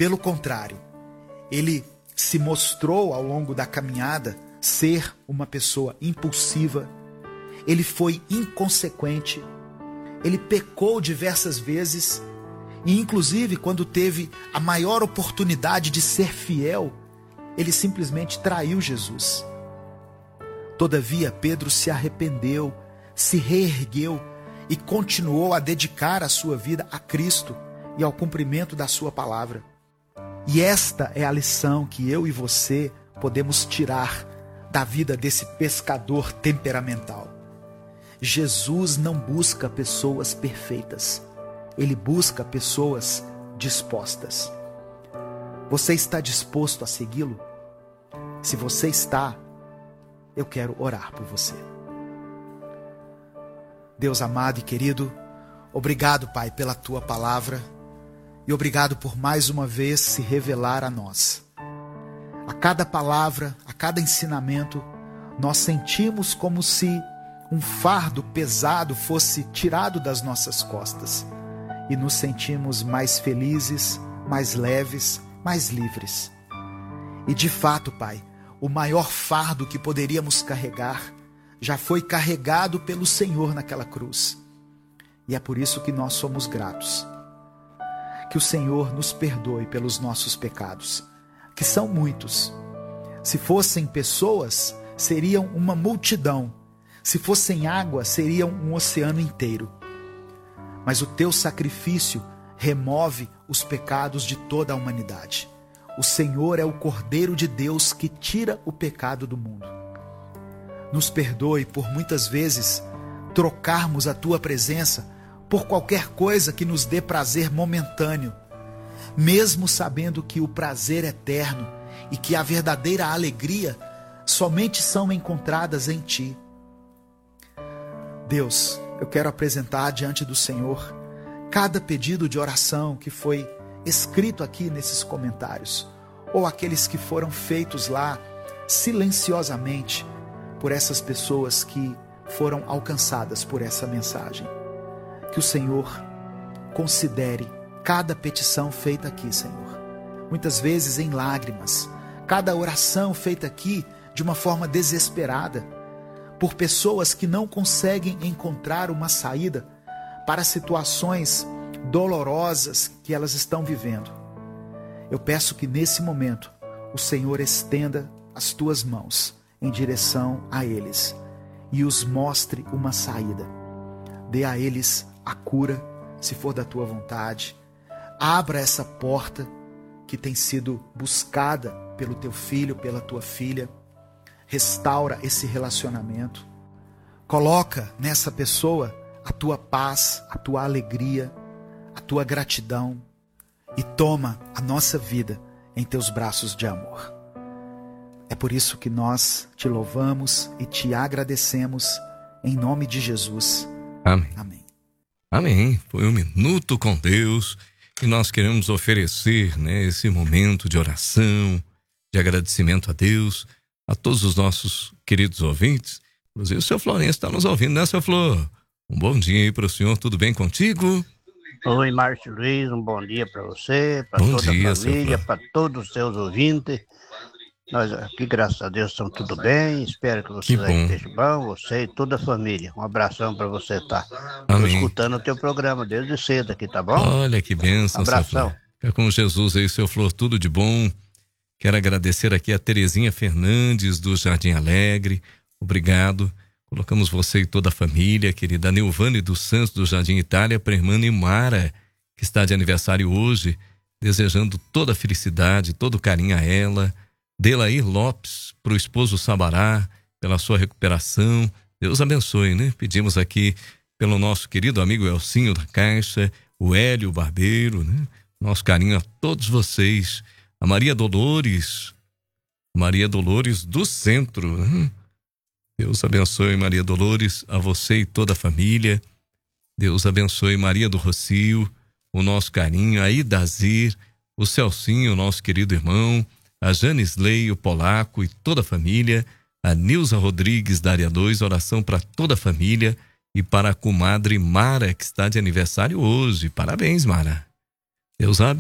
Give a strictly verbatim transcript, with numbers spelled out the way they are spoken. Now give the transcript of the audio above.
Pelo contrário, ele se mostrou ao longo da caminhada ser uma pessoa impulsiva, ele foi inconsequente, ele pecou diversas vezes e, inclusive, quando teve a maior oportunidade de ser fiel, ele simplesmente traiu Jesus. Todavia, Pedro se arrependeu, se reergueu e continuou a dedicar a sua vida a Cristo e ao cumprimento da sua palavra. E esta é a lição que eu e você podemos tirar da vida desse pescador temperamental. Jesus não busca pessoas perfeitas, ele busca pessoas dispostas. Você está disposto a segui-lo? Se você está, eu quero orar por você. Deus amado e querido, obrigado, Pai, pela tua palavra e obrigado por mais uma vez se revelar a nós. A cada palavra, a cada ensinamento, nós sentimos como se um fardo pesado fosse tirado das nossas costas e nos sentimos mais felizes, mais leves, mais livres. E de fato, Pai, o maior fardo que poderíamos carregar já foi carregado pelo Senhor naquela cruz. E é por isso que nós somos gratos. Que o Senhor nos perdoe pelos nossos pecados, que são muitos. Se fossem pessoas, seriam uma multidão. Se fossem água, seriam um oceano inteiro. Mas o teu sacrifício remove os pecados de toda a humanidade. O Senhor é o Cordeiro de Deus que tira o pecado do mundo. Nos perdoe por muitas vezes trocarmos a tua presença por qualquer coisa que nos dê prazer momentâneo, mesmo sabendo que o prazer eterno e que a verdadeira alegria somente são encontradas em ti. Deus, eu quero apresentar diante do Senhor cada pedido de oração que foi escrito aqui nesses comentários, ou aqueles que foram feitos lá silenciosamente por essas pessoas que foram alcançadas por essa mensagem. Que o Senhor considere cada petição feita aqui, Senhor, muitas vezes em lágrimas, cada oração feita aqui de uma forma desesperada, por pessoas que não conseguem encontrar uma saída para situações dolorosas que elas estão vivendo. Eu peço que nesse momento o Senhor estenda as tuas mãos em direção a eles e os mostre uma saída. Dê a eles a cura, se for da tua vontade. Abra essa porta que tem sido buscada pelo teu filho, pela tua filha. Restaura esse relacionamento. Coloca nessa pessoa a tua paz, a tua alegria, a tua gratidão e toma a nossa vida em teus braços de amor. É por isso que nós te louvamos e te agradecemos em nome de Jesus. Amém. Amém. Amém. Foi um minuto com Deus e nós queremos oferecer, né, esse momento de oração, de agradecimento a Deus, a todos os nossos queridos ouvintes. Inclusive o seu Florencio está nos ouvindo, né, seu Flor? Um bom dia aí para o senhor, tudo bem contigo? Oi, Márcio Luiz, um bom dia para você, para Bom toda dia, a seu família, Flor. para todos os seus ouvintes. Nós aqui, graças a Deus, estamos tudo bem. Espero que vocês Que aí bom. estejam bem, você e toda a família. Um abração para você, tá? Estou Amém. escutando o teu programa desde cedo aqui, tá bom? Olha que bênção, seu Abração. Flor. Fica com Jesus aí, seu Flor, tudo de bom. Quero agradecer aqui a Terezinha Fernandes do Jardim Alegre. Obrigado. Colocamos você e toda a família, querida Neuvane dos Santos do Jardim Itália, para a irmã Nimara, que está de aniversário hoje, desejando toda a felicidade, todo o carinho a ela. Delair Lopes, para o esposo Sabará, pela sua recuperação. Deus abençoe, né? Pedimos aqui pelo nosso querido amigo Elcinho da Caixa, o Hélio Barbeiro, né? Nosso carinho a todos vocês. A Maria Dolores, Maria Dolores do Centro, né? Deus abençoe, Maria Dolores, a você e toda a família. Deus abençoe, Maria do Rocio, o nosso carinho, a Idazir, o Celcinho, nosso querido irmão, a Janisley, o Polaco e toda a família, a Nilza Rodrigues da área dois, oração para toda a família e para a comadre Mara, que está de aniversário hoje. Parabéns, Mara. Deus abençoe.